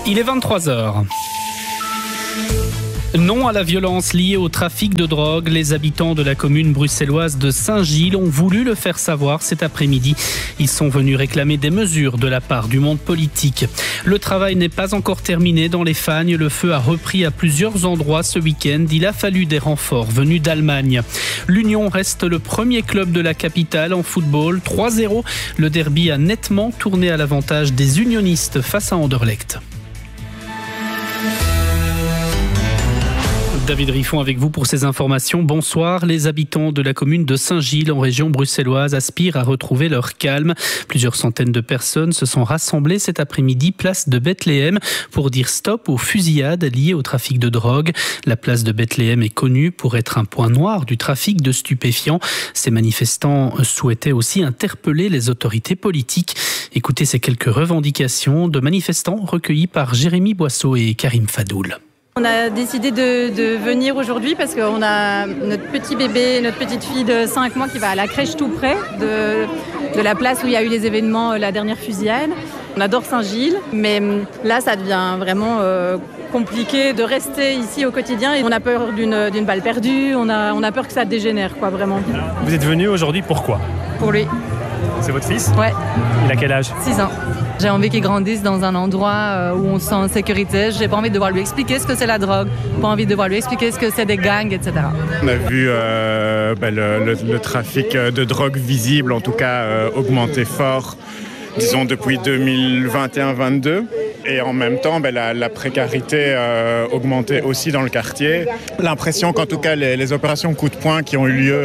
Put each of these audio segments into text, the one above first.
Il est 23h. Non à la violence liée au trafic de drogue. Les habitants de la commune bruxelloise de Saint-Gilles ont voulu le faire savoir cet après-midi. Ils sont venus réclamer des mesures de la part du monde politique. Le travail n'est pas encore terminé dans les Fagnes. Le feu a repris à plusieurs endroits ce week-end. Il a fallu des renforts venus d'Allemagne. L'Union reste le premier club de la capitale en football. 3-0. Le derby a nettement tourné à l'avantage des unionistes face à Anderlecht. David Riffon avec vous pour ces informations. Bonsoir. Les habitants de la commune de Saint-Gilles en région bruxelloise aspirent à retrouver leur calme. Plusieurs centaines de personnes se sont rassemblées cet après-midi place de Bethléem pour dire stop aux fusillades liées au trafic de drogue. La place de Bethléem est connue pour être un point noir du trafic de stupéfiants. Ces manifestants souhaitaient aussi interpeller les autorités politiques. Écoutez ces quelques revendications de manifestants recueillis par Jérémy Boisseau et Karim Fadoul. On a décidé de venir aujourd'hui parce qu'on a notre petit bébé, notre petite fille de 5 mois qui va à la crèche tout près de la place où il y a eu les événements, la dernière fusillade. On adore Saint-Gilles, mais là ça devient vraiment compliqué de rester ici au quotidien. Et on a peur d'une balle perdue, on a peur que ça dégénère, vraiment. Vous êtes venu aujourd'hui pourquoi ? Pour lui. C'est votre fils ? Ouais. Il a quel âge ? 6 ans. J'ai envie qu'il grandisse dans un endroit où on se sent en sécurité. J'ai pas envie de devoir lui expliquer ce que c'est la drogue, pas envie de devoir lui expliquer ce que c'est des gangs, etc. On a vu le trafic de drogue visible, en tout cas, augmenter fort, disons depuis 2021-22. Et en même temps, la précarité augmentait aussi dans le quartier. L'impression qu'en tout cas, les opérations coup de poing qui ont eu lieu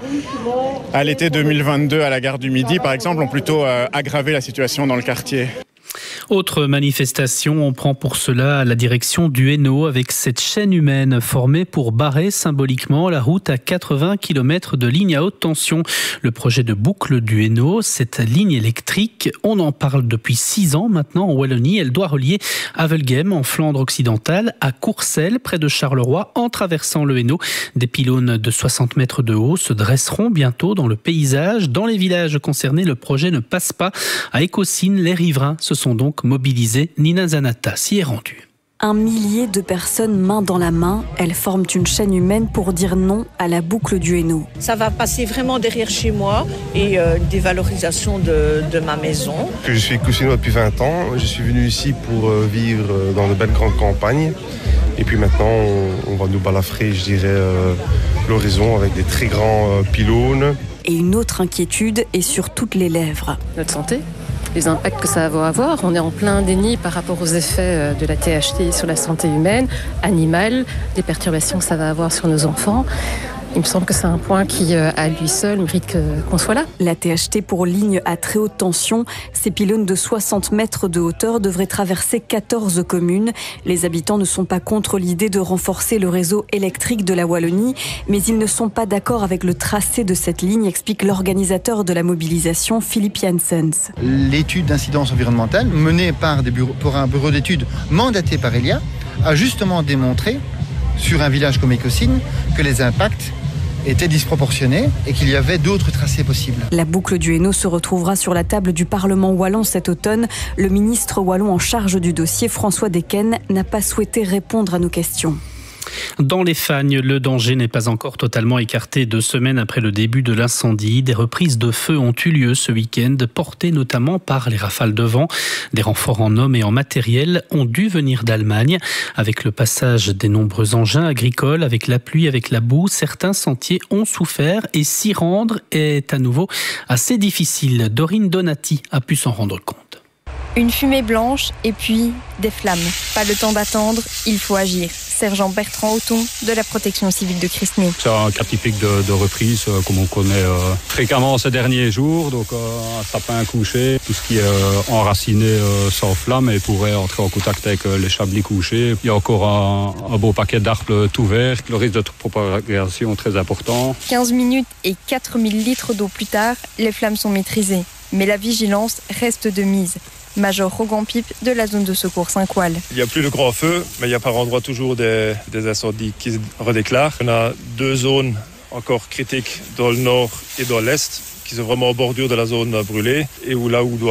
à l'été 2022 à la gare du Midi, par exemple, ont plutôt aggravé la situation dans le quartier. Autre manifestation, on prend pour cela la direction du Hainaut avec cette chaîne humaine formée pour barrer symboliquement la route à 80 km de ligne à haute tension. Le projet de boucle du Hainaut, cette ligne électrique, on en parle depuis 6 ans maintenant en Wallonie. Elle doit relier Avelgem en Flandre occidentale à Courcelles près de Charleroi en traversant le Hainaut. Des pylônes de 60 mètres de haut se dresseront bientôt dans le paysage. Dans les villages concernés, le projet ne passe pas. À Écosine, les riverains se sont donc mobilisés. Nina Zanata s'y est rendue. 1 millier de personnes main dans la main, elles forment une chaîne humaine pour dire non à la boucle du Hainaut. Ça va passer vraiment derrière chez moi et une dévalorisation de ma maison. Je suis coussinois depuis 20 ans. Je suis venu ici pour vivre dans de belles grandes campagnes. Et puis maintenant, on va nous balafrer, je dirais, l'horizon avec des très grands pylônes. Et une autre inquiétude est sur toutes les lèvres. Notre santé, les impacts que ça va avoir. On est en plein déni par rapport aux effets de la THT sur la santé humaine, animale, des perturbations que ça va avoir sur nos enfants. Il me semble que c'est un point qui, à lui seul, mérite qu'on soit là. La THT pour ligne à très haute tension, ces pylônes de 60 mètres de hauteur devraient traverser 14 communes. Les habitants ne sont pas contre l'idée de renforcer le réseau électrique de la Wallonie, mais ils ne sont pas d'accord avec le tracé de cette ligne, explique l'organisateur de la mobilisation, Philippe Janssens. L'étude d'incidence environnementale menée par un bureau d'études mandaté par Elia a justement démontré, sur un village comme Écosine, que les impacts était disproportionné et qu'il y avait d'autres tracés possibles. La boucle du Hainaut se retrouvera sur la table du Parlement wallon cet automne. Le ministre wallon en charge du dossier, François Decken, n'a pas souhaité répondre à nos questions. Dans les Fagnes, le danger n'est pas encore totalement écarté. 2 semaines après le début de l'incendie, des reprises de feu ont eu lieu ce week-end, portées notamment par les rafales de vent. Des renforts en hommes et en matériel ont dû venir d'Allemagne. Avec le passage des nombreux engins agricoles, avec la pluie, avec la boue, certains sentiers ont souffert et s'y rendre est à nouveau assez difficile. Dorine Donati a pu s'en rendre compte. Une fumée blanche et puis des flammes. Pas le temps d'attendre, il faut agir. Sergent Bertrand Auton de la protection civile de Christny. C'est un cas typique de reprise comme on connaît fréquemment ces derniers jours. Donc un sapin couché, tout ce qui est enraciné s'enflamme et pourrait entrer en contact avec les chablis couchés. Il y a encore un beau paquet d'arbres tout verts, le risque de propagation très important. 15 minutes et 4000 litres d'eau plus tard, les flammes sont maîtrisées. Mais la vigilance reste de mise. Major Rogan Pipe de la zone de secours Saint-Coal. Il n'y a plus de grands feux, mais il y a par endroits toujours des incendies qui se redéclarent. On a 2 zones encore critiques dans le nord et dans l'est, qui sont vraiment en bordure de la zone brûlée, et où on doit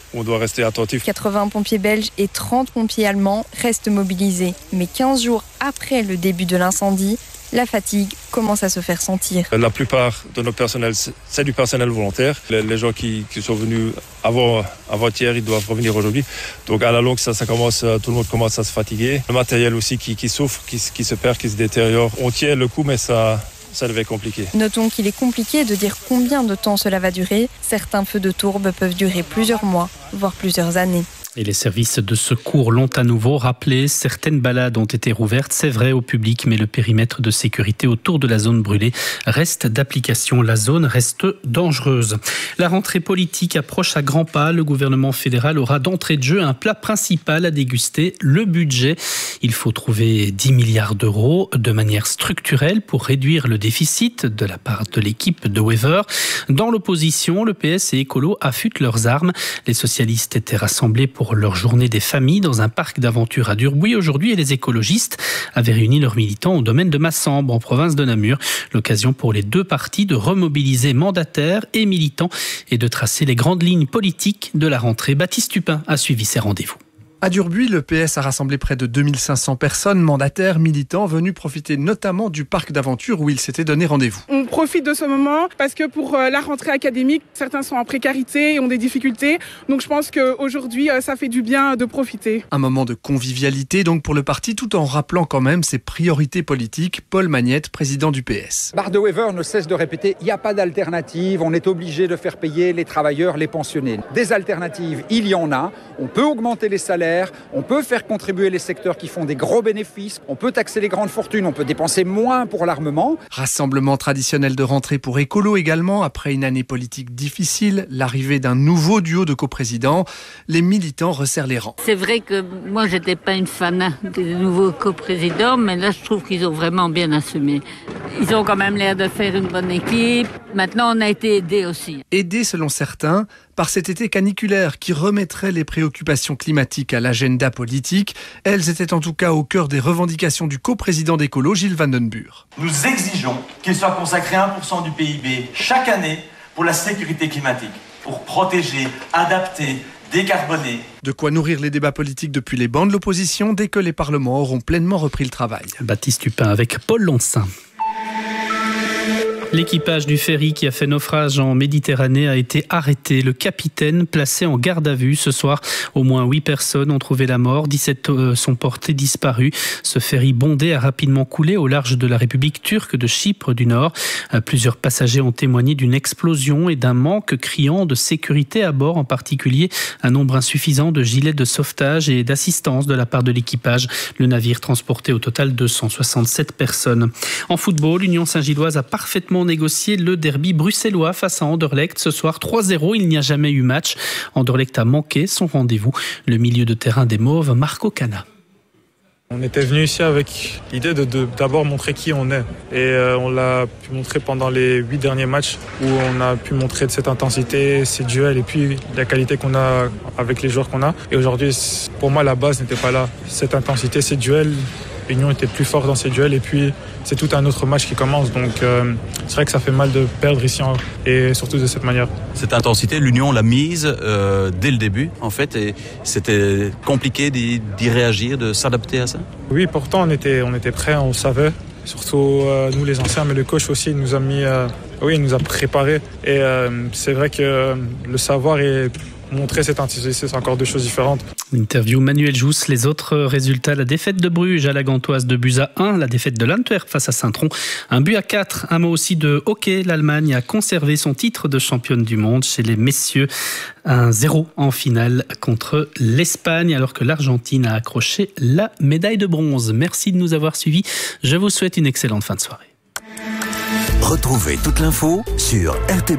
on doit rester attentif. 80 pompiers belges et 30 pompiers allemands restent mobilisés. Mais 15 jours après le début de l'incendie, la fatigue commence à se faire sentir. La plupart de nos personnels, c'est du personnel volontaire. Les gens qui sont venus avant-hier, ils doivent revenir aujourd'hui. Donc à la longue, tout le monde commence à se fatiguer. Le matériel aussi qui souffre, qui se perd, qui se détériore. On tient le coup, mais ça devait être compliqué. Notons qu'il est compliqué de dire combien de temps cela va durer. Certains feux de tourbe peuvent durer plusieurs mois, voire plusieurs années. Et les services de secours l'ont à nouveau rappelé. Certaines balades ont été rouvertes, c'est vrai, au public, mais le périmètre de sécurité autour de la zone brûlée reste d'application. La zone reste dangereuse. La rentrée politique approche à grands pas. Le gouvernement fédéral aura d'entrée de jeu un plat principal à déguster, le budget. Il faut trouver 10 milliards d'euros de manière structurelle pour réduire le déficit de la part de l'équipe de Wever. Dans l'opposition, le PS et Écolo affûtent leurs armes. Les socialistes étaient rassemblés pour leur journée des familles dans un parc d'aventure à Durbuy aujourd'hui et les écologistes avaient réuni leurs militants au domaine de Massembre en province de Namur. L'occasion pour les deux partis de remobiliser mandataires et militants et de tracer les grandes lignes politiques de la rentrée. Baptiste Tupin a suivi ces rendez-vous. À Durbuy, le PS a rassemblé près de 2500 personnes, mandataires, militants, venus profiter notamment du parc d'aventure où ils s'étaient donné rendez-vous. On profite de ce moment parce que pour la rentrée académique, certains sont en précarité et ont des difficultés. Donc je pense qu'aujourd'hui, ça fait du bien de profiter. Un moment de convivialité donc pour le parti, tout en rappelant quand même ses priorités politiques. Paul Magnette, président du PS. Bart de Wever ne cesse de répéter, il n'y a pas d'alternative, on est obligé de faire payer les travailleurs, les pensionnés. Des alternatives, il y en a. On peut augmenter les salaires. On peut faire contribuer les secteurs qui font des gros bénéfices, on peut taxer les grandes fortunes, on peut dépenser moins pour l'armement. Rassemblement traditionnel de rentrée pour Écolo également, après une année politique difficile, l'arrivée d'un nouveau duo de coprésidents, les militants resserrent les rangs. C'est vrai que moi j'étais pas une fan des nouveaux coprésidents, mais là je trouve qu'ils ont vraiment bien assumé. Ils ont quand même l'air de faire une bonne équipe. Maintenant on a été aidés aussi. Aidés selon certains par cet été caniculaire qui remettrait les préoccupations climatiques à l'agenda politique. Elles étaient en tout cas au cœur des revendications du coprésident d'Écolo, Gilles Vandenbuur. Nous exigeons qu'il soit consacré 1% du PIB chaque année pour la sécurité climatique, pour protéger, adapter, décarboner. De quoi nourrir les débats politiques depuis les bancs de l'opposition dès que les parlements auront pleinement repris le travail. Baptiste Tupin avec Paul Loncin. L'équipage du ferry qui a fait naufrage en Méditerranée a été arrêté. Le capitaine placé en garde à vue ce soir. Au moins 8 personnes ont trouvé la mort. 17 sont portées disparues. Ce ferry bondé a rapidement coulé au large de la République turque de Chypre du Nord. Plusieurs passagers ont témoigné d'une explosion et d'un manque criant de sécurité à bord, en particulier un nombre insuffisant de gilets de sauvetage et d'assistance de la part de l'équipage. Le navire transportait au total 267 personnes. En football, l'Union Saint-Gilloise a parfaitement négocié le derby bruxellois face à Anderlecht. Ce soir, 3-0, il n'y a jamais eu match. Anderlecht a manqué son rendez-vous. Le milieu de terrain des Mauves, Marco Cana. On était venu ici avec l'idée de d'abord montrer qui on est. Et on l'a pu montrer pendant les 8 derniers matchs où on a pu montrer de cette intensité, ces duels et puis la qualité qu'on a avec les joueurs qu'on a. Et aujourd'hui, pour moi, la base n'était pas là. Cette intensité, ces duels, l'Union était plus fort dans ces duels et puis c'est tout un autre match qui commence. Donc c'est vrai que ça fait mal de perdre ici et surtout de cette manière. Cette intensité, l'Union l'a mise dès le début en fait et c'était compliqué d'y réagir, de s'adapter à ça. Oui, pourtant on était prêts, on le savait. Surtout nous les anciens, mais le coach aussi nous a mis, il nous a préparés. Et c'est vrai que le savoir et montrer cette intensité, c'est encore deux choses différentes. Interview Manuel Jousse. Les autres résultats, la défaite de Bruges à la Gantoise 2-1, la défaite de l'Antwerp face à Saint-Tron 1-4. Un mot aussi de hockey, l'Allemagne a conservé son titre de championne du monde chez les messieurs, 1-0 en finale contre l'Espagne, alors que l'Argentine a accroché la médaille de bronze. Merci de nous avoir suivis, je vous souhaite une excellente fin de soirée. Retrouvez toute l'info sur RTB.